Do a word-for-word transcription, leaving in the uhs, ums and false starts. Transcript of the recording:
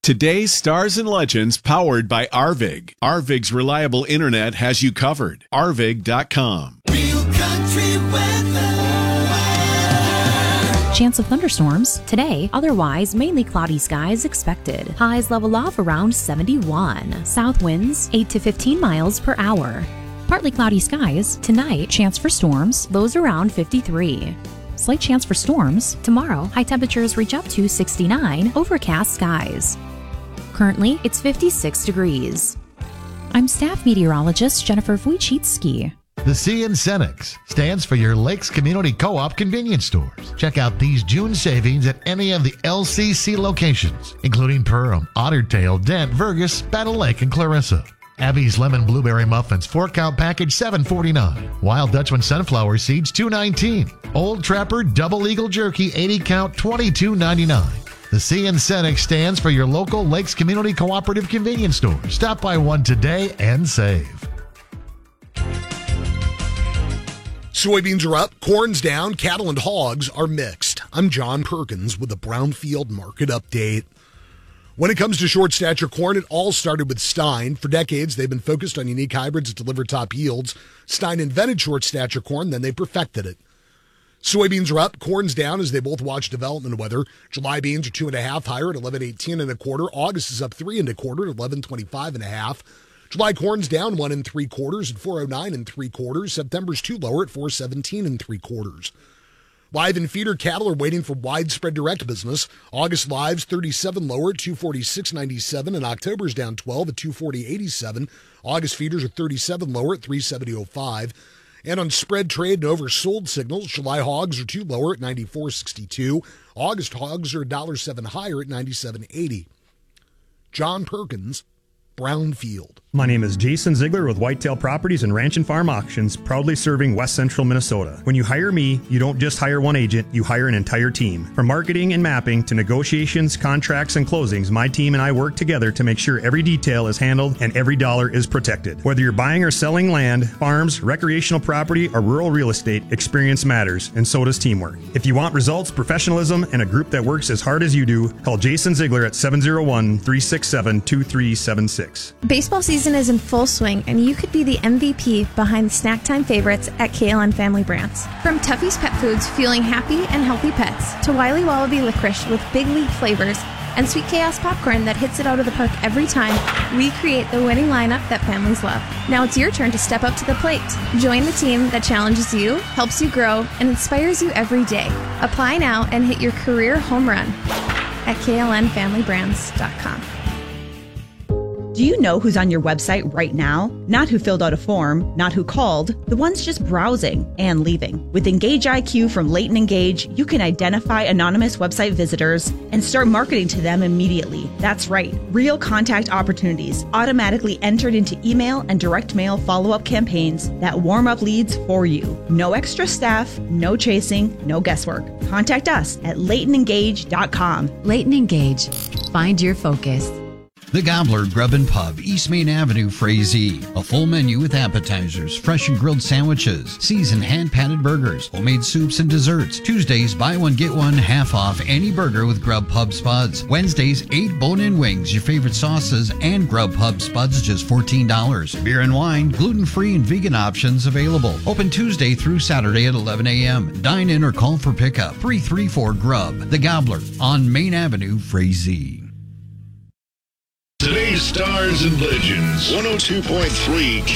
Today's Stars and Legends powered by Arvig. Arvig's reliable internet has you covered. Arvig dot com. Real country weather. Chance of thunderstorms today, otherwise mainly cloudy skies expected. Highs level off around seventy-one. South winds eight to fifteen miles per hour. Partly cloudy skies tonight, chance for storms, lows around fifty-three. Slight chance for storms tomorrow, high temperatures reach up to sixty-nine, overcast skies. Currently, it's fifty-six degrees. I'm staff meteorologist Jennifer Wojcicki. The C in Cenex stands for your Lakes Community Co-op convenience stores. Check out these June savings at any of the L C C locations, including Perham, Ottertail, Dent, Vergas, Battle Lake, and Clarissa. Abby's Lemon Blueberry Muffins four-count package seven forty-nine. Wild Dutchman Sunflower Seeds two nineteen. Old Trapper Double Eagle Jerky eighty count twenty-two ninety-nine. The C in Cenex stands for your local Lakes Community Cooperative convenience store. Stop by one today and save. Soybeans are up, corn's down, cattle and hogs are mixed. I'm John Perkins with the Brownfield Market Update. When it comes to short stature corn, it all started with Stein. For decades, they've been focused on unique hybrids that deliver top yields. Stein invented short stature corn, then they perfected it. Soybeans are up, corn's down as they both watch development weather. July beans are two and a half higher at eleven eighteen and a quarter. August is up three and a quarter at eleven twenty-five and a half. July corn's down one and three quarters at four oh nine and three quarters. September's two lower at four seventeen and three quarters. Live and feeder cattle are waiting for widespread direct business. August lives thirty-seven lower at two forty-six ninety-seven, and October's down twelve at two forty eighty-seven. August feeders are thirty-seven lower at three seventy oh five. And on spread trade and oversold signals, July hogs are two lower at ninety-four sixty-two. August hogs are one dollar seven higher at ninety-seven eighty. John Perkins, Brownfield. My name is Jason Ziegler with Whitetail Properties and Ranch and Farm Auctions, proudly serving West Central Minnesota. When you hire me, you don't just hire one agent, you hire an entire team. From marketing and mapping to negotiations, contracts, and closings, my team and I work together to make sure every detail is handled and every dollar is protected. Whether you're buying or selling land, farms, recreational property, or rural real estate, experience matters, and so does teamwork. If you want results, professionalism, and a group that works as hard as you do, call Jason Ziegler at seven oh one, three six seven, two three seven six. Baseball season is in full swing, and you could be the M V P behind the snack time favorites at K L N Family Brands. From Tuffy's Pet Foods, fueling happy and healthy pets, to Wiley Wallaby licorice with big league flavors, and Sweet Chaos popcorn that hits it out of the park every time, we create the winning lineup that families love. Now it's your turn to step up to the plate. Join the team that challenges you, helps you grow, and inspires you every day. Apply now and hit your career home run at K L N family brands dot com. Do you know who's on your website right now? Not who filled out a form, not who called, the ones just browsing and leaving. With Engage I Q from Leighton Engage, you can identify anonymous website visitors and start marketing to them immediately. That's right, real contact opportunities automatically entered into email and direct mail follow-up campaigns that warm up leads for you. No extra staff, no chasing, no guesswork. Contact us at leighton engage dot com. Leighton Engage. Find your focus. The Gobbler Grub and Pub, East Main Avenue, Frazee. A full menu with appetizers, fresh and grilled sandwiches, seasoned hand-patted burgers, homemade soups and desserts. Tuesdays, buy one, get one, half off any burger with Grub Pub Spuds. Wednesdays, eight bone-in wings, your favorite sauces, and Grub Pub Spuds, just fourteen dollars. Beer and wine, gluten-free and vegan options available. Open Tuesday through Saturday at eleven a.m. Dine in or call for pickup. three three four Grub. The Gobbler on Main Avenue, Frazee. Today's Stars and Legends, one oh two point three